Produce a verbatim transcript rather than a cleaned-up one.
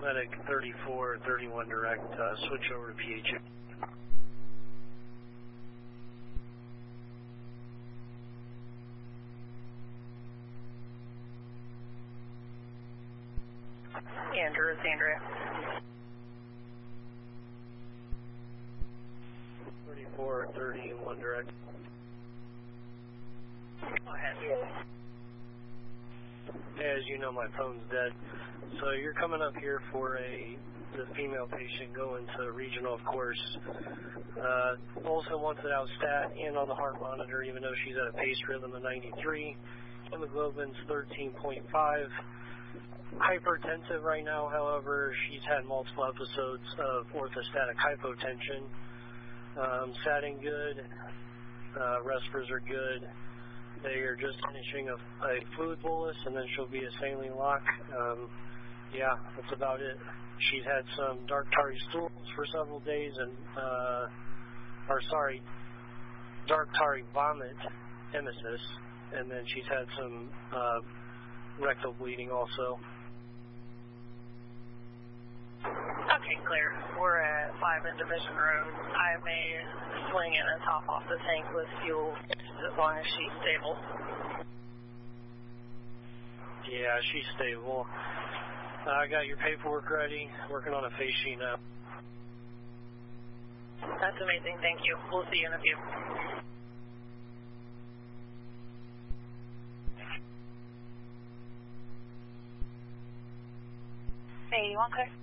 medic thirty-four thirty-one direct, uh, switch over to P H A. Andrew, it's Andrea. thirty-four thirty-one direct. Go ahead. As you know, my phone's dead. So you're coming up here for a the female patient going to regional, of course. Uh, also wants it out stat and on the heart monitor, even though she's at a pace rhythm of ninety-three. Hemoglobin's thirteen point five. Hypertensive right now, however, she's had multiple episodes of orthostatic hypotension. Um, satting good, uh, respirers are good. They are just finishing a, a fluid bolus, and then she'll be a saline lock. Um, yeah, that's about it. She's had some dark tarry stools for several days, and, uh, or sorry, dark tarry vomit, emesis, and then she's had some uh, rectal bleeding also. Okay, clear. We're at five in Division Road. I may swing in and top off the tank with fuel as long as she's stable. Yeah, she's stable. I got your paperwork ready. Working on a face sheet now. That's amazing. Thank you. We'll see you in a few. Hey, you want clear?